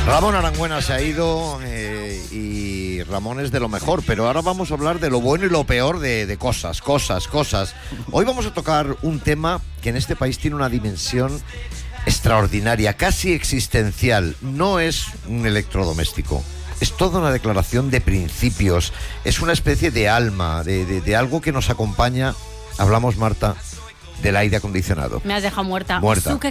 Ramón Arangüena se ha ido y Ramón es de lo mejor, pero ahora vamos a hablar de lo bueno y lo peor de cosas. Hoy vamos a tocar un tema que en este país tiene una dimensión extraordinaria, casi existencial. No es un electrodoméstico, es toda una declaración de principios, es una especie de alma, de algo que nos acompaña. Hablamos, Marta, del aire acondicionado. Me has dejado muerta. ¡Qué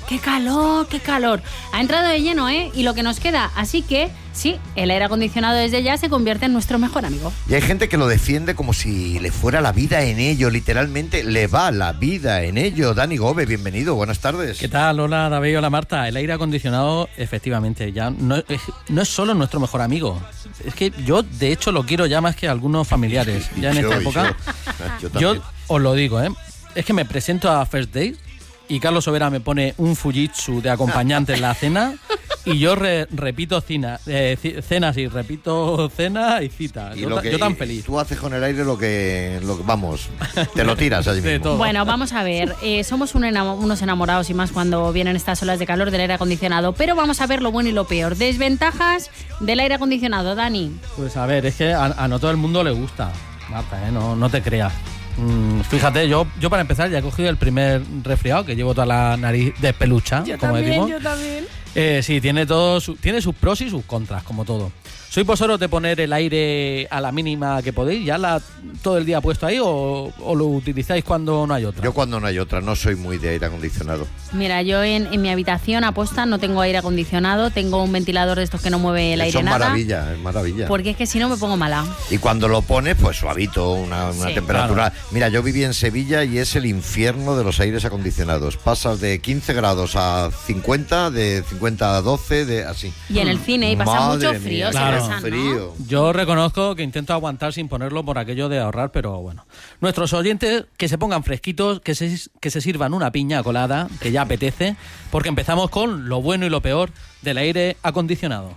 calor! Ha entrado de lleno, y lo que nos queda. Así que, sí, el aire acondicionado desde ya se convierte en nuestro mejor amigo. Y hay gente que lo defiende como si le fuera la vida en ello. Literalmente, le va la vida en ello. Dani Gómez, bienvenido, buenas tardes. ¿Qué tal? Hola, David, hola, Marta. El aire acondicionado, efectivamente, ya no es solo nuestro mejor amigo. Es que yo, de hecho, lo quiero ya más que algunos familiares. Ya en esta época. Yo os lo digo, Es que me presento a First Dates y Carlos Sobera me pone un Fujitsu de acompañante en la cena y yo repito cenas y repito cena y cita. Yo tan feliz. Tú haces con el aire lo que vamos, te lo tiras allí mismo. Bueno, vamos a ver, somos unos enamorados y más cuando vienen estas olas de calor del aire acondicionado, pero vamos a ver lo bueno y lo peor. Desventajas del aire acondicionado, Dani. Pues a ver, es que a no todo el mundo le gusta, Marta, no te creas. Fíjate, yo para empezar ya he cogido el primer resfriado, que llevo toda la nariz de pelucha, como decimos. Yo también. Sí, tiene sus pros y sus contras, como todo. ¿Sois vosotros de poner el aire a la mínima que podéis, ya todo el día puesto ahí, o lo utilizáis cuando no hay otra? Yo cuando no hay otra, no soy muy de aire acondicionado. Mira, yo en mi habitación aposta no tengo aire acondicionado, tengo un ventilador de estos que no mueve el aire nada. Es maravilla. Porque es que si no me pongo mala. Y cuando lo pones, pues suavito, una temperatura. Claro. Mira, yo viví en Sevilla y es el infierno de los aires acondicionados. Pasas de 15 grados a 50, de 50 a 12, así. Y en el cine, y pasa mucho frío. Claro. Frío. Yo reconozco que intento aguantar sin ponerlo por aquello de ahorrar, pero bueno. Nuestros oyentes que se pongan fresquitos, que se sirvan una piña colada, que ya apetece, porque empezamos con lo bueno y lo peor del aire acondicionado.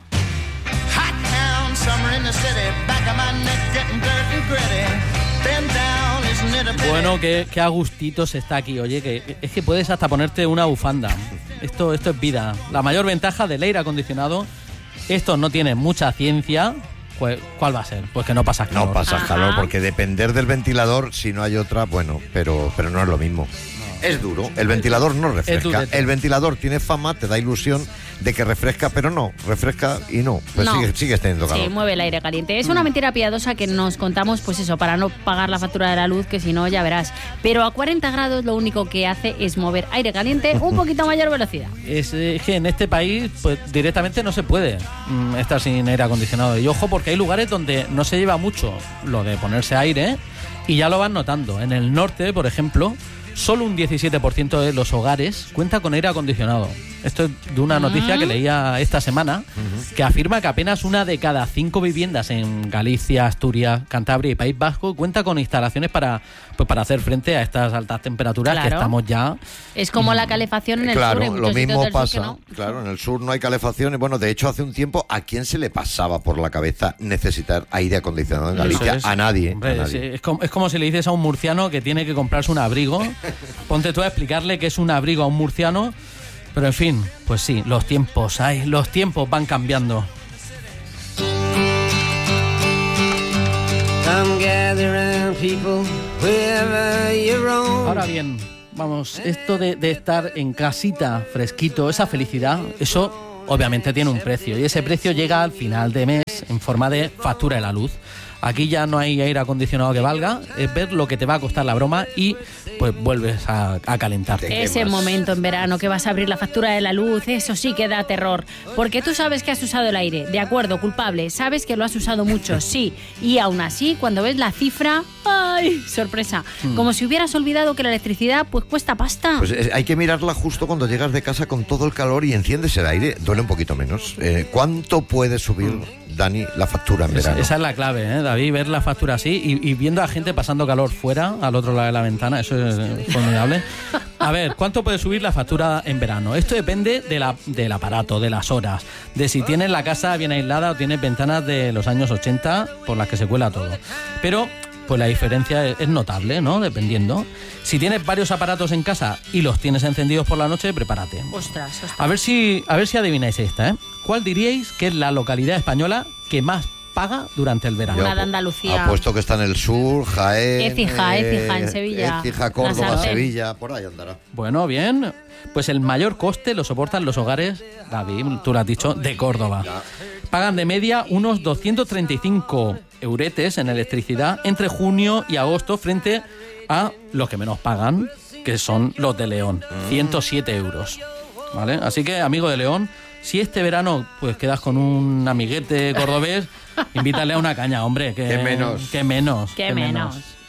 Bueno, que a gustitos está aquí, oye, que es que puedes hasta ponerte una bufanda. Esto es vida. La mayor ventaja del aire acondicionado. Esto no tiene mucha ciencia. Pues, ¿cuál va a ser? Pues que no pasas calor. No pasas calor, porque depender del ventilador, si no hay otra, bueno, pero no es lo mismo. Es duro, el ventilador no refresca. El ventilador tiene fama, te da ilusión de que refresca, pero no, refresca y no. Pues no. Sigues teniendo calor. Sí, mueve el aire caliente. Es una mentira piadosa que nos contamos, pues eso, para no pagar la factura de la luz, que si no, ya verás. Pero a 40 grados lo único que hace es mover aire caliente un poquito a mayor velocidad. Es que en este país, pues directamente no se puede estar sin aire acondicionado. Y ojo, porque hay lugares donde no se lleva mucho lo de ponerse aire y ya lo van notando. En el norte, por ejemplo, solo un 17% de los hogares cuenta con aire acondicionado. Esto es de una noticia que leía esta semana, que afirma que apenas una de cada 5 viviendas en Galicia, Asturias, Cantabria y País Vasco cuenta con instalaciones para hacer frente a estas altas temperaturas que estamos ya. Es como la calefacción en el sur. Claro, lo mismo pasa. No. Claro, en el sur no hay calefacción. Y bueno, de hecho, hace un tiempo, ¿a quién se le pasaba por la cabeza necesitar aire acondicionado en Galicia? A nadie. Hombre, es como si le dices a un murciano que tiene que comprarse un abrigo. Ponte tú a explicarle qué es un abrigo a un murciano. Pero en fin, pues sí, los tiempos van cambiando. Ahora bien, vamos, esto de estar en casita fresquito, esa felicidad, eso obviamente tiene un precio. Y ese precio llega al final de mes en forma de factura de la luz. Aquí ya no hay aire acondicionado que valga, es ver lo que te va a costar la broma y pues vuelves a calentarte. Ese momento en verano que vas a abrir la factura de la luz, eso sí que da terror, porque tú sabes que has usado el aire, de acuerdo, culpable, sabes que lo has usado mucho, sí, y aún así, cuando ves la cifra, ¡ay! Sorpresa, como si hubieras olvidado que la electricidad pues cuesta pasta. Pues hay que mirarla justo cuando llegas de casa con todo el calor y enciendes el aire, duele un poquito menos. ¿Cuánto puede subir, Dani, la factura en verano? Esa es la clave, David, ver la factura así y viendo a gente pasando calor fuera, al otro lado de la ventana, eso es formidable. A ver, ¿cuánto puede subir la factura en verano? Esto depende del aparato, de las horas, de si tienes la casa bien aislada o tienes ventanas de los años 80 por las que se cuela todo. Pero pues la diferencia es notable, ¿no? Dependiendo. Si tienes varios aparatos en casa y los tienes encendidos por la noche, prepárate. Ostras. A ver si adivináis esta, ¿eh? ¿Cuál diríais que es la localidad española que más paga durante el verano? Una de Andalucía. Apuesto que está en el sur, Jaén. Écija, en Sevilla. Écija, Córdoba, La Sartén. Sevilla, por ahí andará. Bueno, bien. Pues el mayor coste lo soportan los hogares, David, tú lo has dicho, de Córdoba. Pagan de media unos 235 euretes en electricidad entre junio y agosto frente a los que menos pagan, que son los de León, 107 euros. ¿Vale? Así que, amigo de León, si este verano pues quedas con un amiguete cordobés, invítale a una caña, hombre. ¿Qué menos? ¿Qué menos? ¿Qué menos?